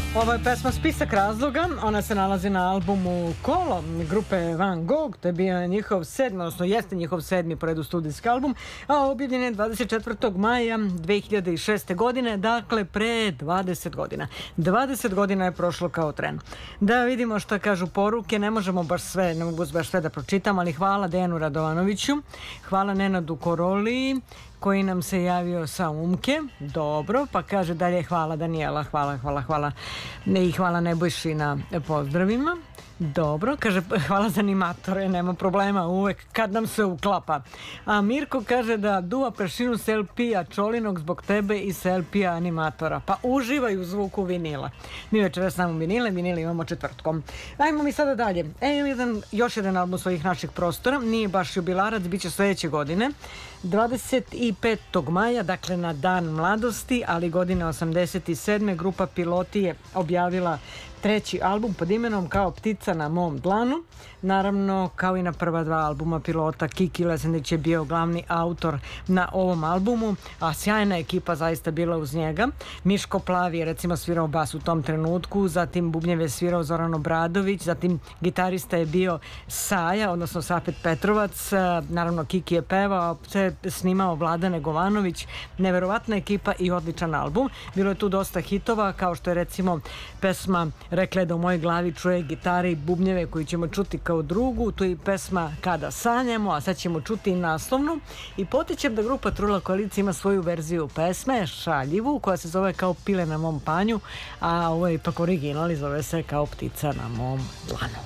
Ovo je pesma Spisak razloga, ona se nalazi na albumu Kolo grupe Van Gogh, to je bio njihov sedmi, odnosno jeste njihov sedmi po redu studijski album, a objavljen je 24. maja 2006. godine, dakle pre 20 godina. 20 godina je prošlo kao tren. Da vidimo šta kažu poruke, ne mogu baš sve da pročitam, ali hvala Dejanu Radovanoviću, hvala Nenadu Koroliji, koji nam se javio sa Umke, dobro, pa kaže dalje hvala Danijela, hvala i hvala Nebojši na pozdravima. Dobro, kaže hvala za animatore, nema problema uvek kad nam se uklapa. A Mirko kaže da duva prašinu s LP-a Čolinog zbog tebe i s LP-a animatora, pa uživaju u zvuku vinila. Mi večeras samo vinile imamo četvrtkom. Ajmo mi sada dalje. Još jedan album svojih naših prostora, nije baš jubilarac, bit će sledeće godine 25. maja, dakle na dan mladosti, ali godine 87. grupa Piloti je objavila treći album pod imenom Kao ptica na mom dlanu. Naravno, kao i na prva dva albuma Pilota, Kiki Lesandić je bio glavni autor na ovom albumu, a sjajna ekipa zaista bila uz njega. Miško Plavi je recimo svirao bas u tom trenutku, zatim bubnjeve je svirao Zoran Obradović, zatim gitarista je bio Saja, odnosno Safet Petrovac, naravno Kiki je pevao, sve snimao Vlada Negovanović, neverovatna ekipa i odličan album. Bilo je tu dosta hitova, kao što je recimo pesma Rekla je da u mojoj glavi čuje gitare i bubnjeve koju ćemo čuti kao drugu, tu je i pesma Kada sanjamo, a sad ćemo čuti i naslovnu. I potičem da grupa Trula koalicija ima svoju verziju pesme, šaljivu, koja se zove Kao pile na mom panju, a ovo je ipak original i zove se Kao ptica na mom dlanu.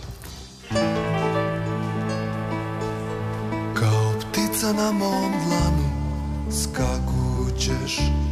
Kao ptica na mom dlanu skakućeš